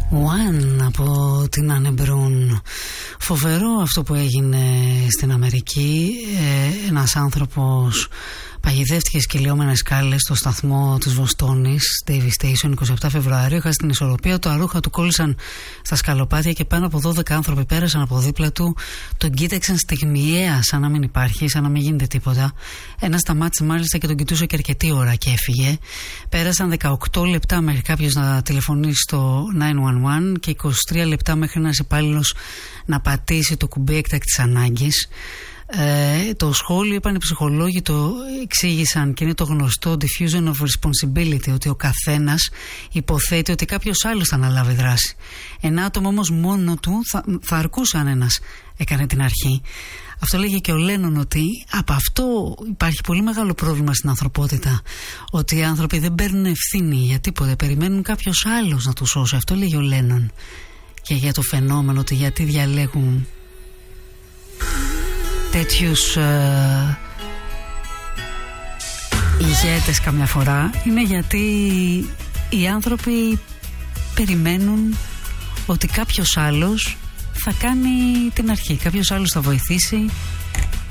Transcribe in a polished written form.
One από την Anne Brun. Φοβερό αυτό που έγινε στην Αμερική. Ένας άνθρωπος παγιδεύτηκε σκυλιόμενες σκάλες στο σταθμό της Βοστόνης, Davie Station, 27 Φεβρουαρίου. Έχασε την ισορροπία του, αρούχα του κόλλησαν στα σκαλοπάτια και πάνω από 12 άνθρωποι πέρασαν από δίπλα του. Τον κοίταξαν στιγμιαία, σαν να μην υπάρχει, σαν να μην γίνεται τίποτα. Ένας σταμάτησε μάλιστα και τον κοιτούσε και αρκετή ώρα και έφυγε. Πέρασαν 18 λεπτά μέχρι κάποιος να τηλεφωνήσει στο 911 και 23 λεπτά μέχρι ένας υπάλληλος να πατήσει το κουμπί έκτακτης ανάγκης. Το σχόλιο, είπαν οι ψυχολόγοι, το εξήγησαν και είναι το γνωστό diffusion of responsibility, ότι ο καθένας υποθέτει ότι κάποιος άλλος θα αναλάβει δράση. Ένα άτομο όμως μόνο του θα αρκούσε αν ένας έκανε την αρχή. Αυτό λέγει και ο Λένον, ότι από αυτό υπάρχει πολύ μεγάλο πρόβλημα στην ανθρωπότητα, ότι οι άνθρωποι δεν παίρνουν ευθύνη για τίποτε, περιμένουν κάποιος άλλος να τους σώσει. Αυτό λέγει ο Λένον. Και για το φαινόμενο ότι γιατί διαλέγουν τέτοιους ηγέτες καμιά φορά, είναι γιατί οι άνθρωποι περιμένουν ότι κάποιος άλλος θα κάνει την αρχή, κάποιος άλλος θα βοηθήσει,